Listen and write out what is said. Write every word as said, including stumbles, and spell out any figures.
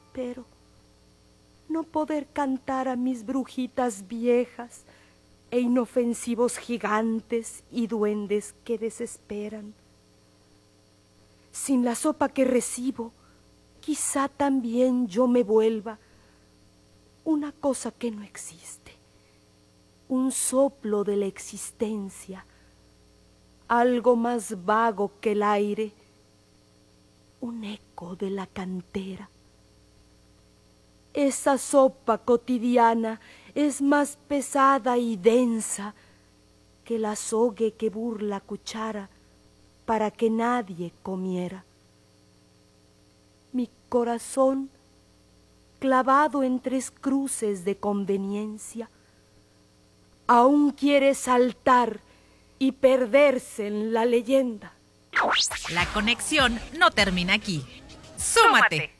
Pero no poder cantar a mis brujitas viejas e inofensivos gigantes y duendes que desesperan. Sin la sopa que recibo, quizá también yo me vuelva una cosa que no existe, un soplo de la existencia, algo más vago que el aire, un eco de la cantera. Esa sopa cotidiana es más pesada y densa que el azogue que burla cuchara para que nadie comiera. Mi corazón, clavado en tres cruces de conveniencia, aún quiere saltar y perderse en la leyenda. La conexión no termina aquí. ¡Súmate!